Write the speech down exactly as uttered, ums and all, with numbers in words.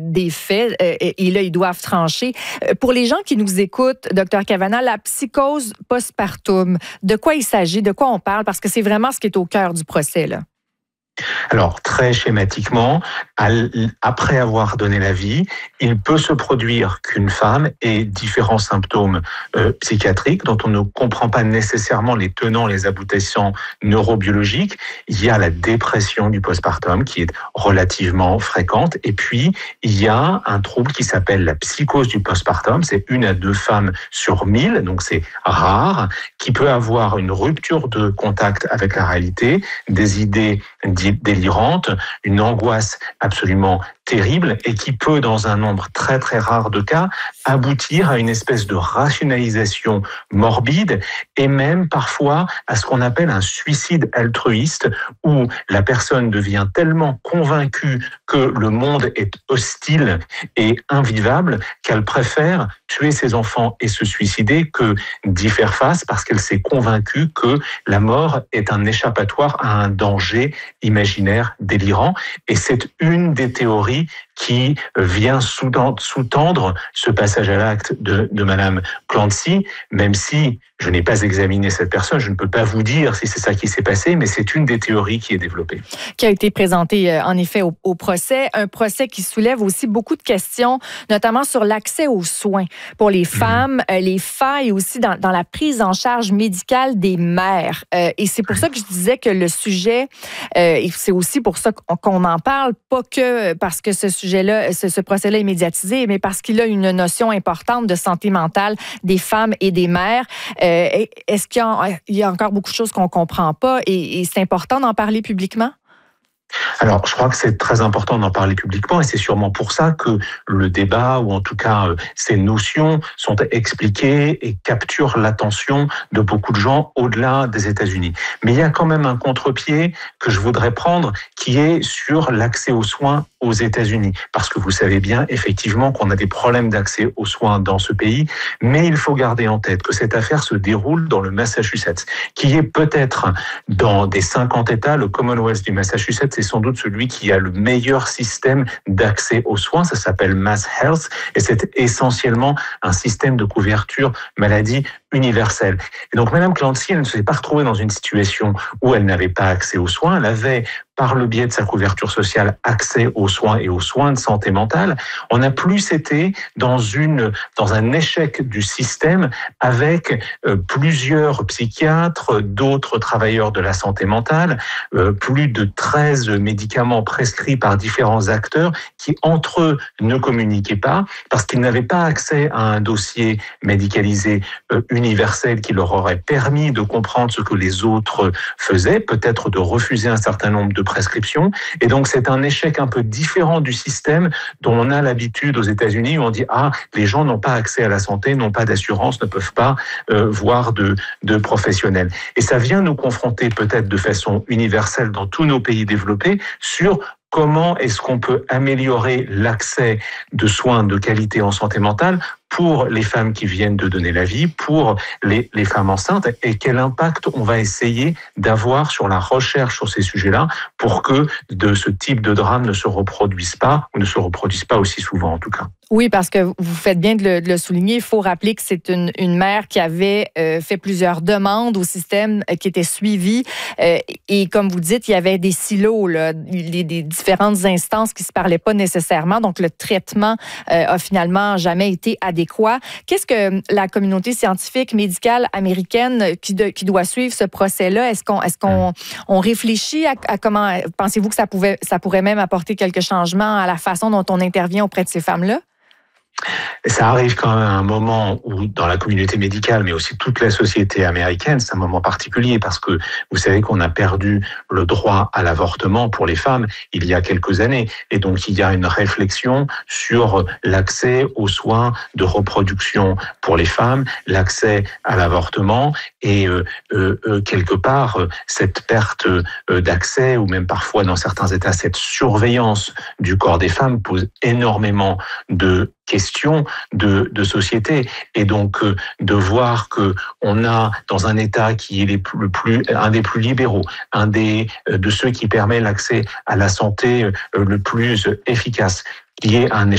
des faits euh, et là, ils doivent trancher. Euh, pour les gens qui nous écoutent, docteur Cavana, la psychose postpartum, de quoi il s'agit, de quoi on parle? Parce que c'est vraiment ce qui est au cœur du procès, là. Alors, très schématiquement, après avoir donné la vie, il peut se produire qu'une femme ait différents symptômes euh, psychiatriques dont on ne comprend pas nécessairement les tenants, les aboutissants neurobiologiques. Il y a la dépression du postpartum qui est relativement fréquente. Et puis, il y a un trouble qui s'appelle la psychose du postpartum. C'est une à deux femmes sur mille, donc c'est rare, qui peut avoir une rupture de contact avec la réalité, des idées délirante, une angoisse absolument terrible et qui peut, dans un nombre très très rare de cas, aboutir à une espèce de rationalisation morbide et même parfois à ce qu'on appelle un suicide altruiste où la personne devient tellement convaincue que le monde est hostile et invivable qu'elle préfère tuer ses enfants et se suicider que d'y faire face parce qu'elle s'est convaincue que la mort est un échappatoire à un danger imaginaire délirant. Et c'est une des théories qui vient sous-tendre ce passage à l'acte de, de Madame Clancy, même si je n'ai pas examiné cette personne, je ne peux pas vous dire si c'est ça qui s'est passé, mais c'est une des théories qui est développée. Qui a été présentée en effet au, au procès, un procès qui soulève aussi beaucoup de questions, notamment sur l'accès aux soins pour les femmes, mmh. les failles aussi dans, dans la prise en charge médicale des mères. Euh, et c'est pour ça que je disais que le sujet, euh, et c'est aussi pour ça qu'on en parle, pas que parce que ce sujet-là, ce, ce procès-là est médiatisé, mais parce qu'il a une notion importante de santé mentale des femmes et des mères. Euh, est-ce qu'il y a, il y a encore beaucoup de choses qu'on ne comprend pas et, et c'est important d'en parler publiquement? Alors, je crois que c'est très important d'en parler publiquement et c'est sûrement pour ça que le débat, ou en tout cas euh, ces notions, sont expliquées et capturent l'attention de beaucoup de gens au-delà des États-Unis. Mais il y a quand même un contre-pied que je voudrais prendre qui est sur l'accès aux soins aux États-Unis. Parce que vous savez bien, effectivement, qu'on a des problèmes d'accès aux soins dans ce pays, mais il faut garder en tête que cette affaire se déroule dans le Massachusetts, qui est peut-être dans des cinquante États, le Commonwealth du Massachusetts, c'est sans doute celui qui a le meilleur système d'accès aux soins. Ça s'appelle Mass Health et c'est essentiellement un système de couverture maladie universelle. Et donc, Madame Clancy, elle ne s'est pas retrouvée dans une situation où elle n'avait pas accès aux soins. Elle avait, par le biais de sa couverture sociale, accès aux soins et aux soins de santé mentale. On a plus été dans une, dans un échec du système avec euh, plusieurs psychiatres, d'autres travailleurs de la santé mentale, euh, plus de treize médicaments prescrits par différents acteurs qui, entre eux, ne communiquaient pas parce qu'ils n'avaient pas accès à un dossier médicalisé euh, universel qui leur aurait permis de comprendre ce que les autres faisaient, peut-être de refuser un certain nombre de prescriptions. Et donc, c'est un échec un peu différent du système dont on a l'habitude aux États-Unis où on dit « Ah, les gens n'ont pas accès à la santé, n'ont pas d'assurance, ne peuvent pas euh, voir de, de professionnels. » Et ça vient nous confronter peut-être de façon universelle dans tous nos pays développés sur comment est-ce qu'on peut améliorer l'accès de soins de qualité en santé mentale pour les femmes qui viennent de donner la vie, pour les, les femmes enceintes, et quel impact on va essayer d'avoir sur la recherche sur ces sujets-là pour que de ce type de drame ne se reproduise pas, ou ne se reproduise pas aussi souvent en tout cas. Oui, parce que vous faites bien de le, de le souligner. Il faut rappeler que c'est une, une mère qui avait euh, fait plusieurs demandes au système euh, qui était suivi. Euh, et comme vous dites, il y avait des silos, là, des, des différentes instances qui ne se parlaient pas nécessairement. Donc, le traitement euh, a finalement jamais été adéquat. Qu'est-ce que la communauté scientifique médicale américaine qui, de, qui doit suivre ce procès-là, est-ce qu'on, est-ce qu'on on réfléchit à, à comment... Pensez-vous que ça, pouvait, ça pourrait même apporter quelques changements à la façon dont on intervient auprès de ces femmes-là? Ça arrive quand même à un moment où, dans la communauté médicale, mais aussi toute la société américaine, c'est un moment particulier parce que vous savez qu'on a perdu le droit à l'avortement pour les femmes il y a quelques années. Et donc, il y a une réflexion sur l'accès aux soins de reproduction pour les femmes, l'accès à l'avortement et euh, euh, quelque part, cette perte d'accès ou même parfois dans certains États, cette surveillance du corps des femmes pose énormément de question de, de société et donc euh, de voir que on a dans un État qui est les plus, le plus un des plus libéraux, un des euh, de ceux qui permet l'accès à la santé euh, le plus efficace, qui est un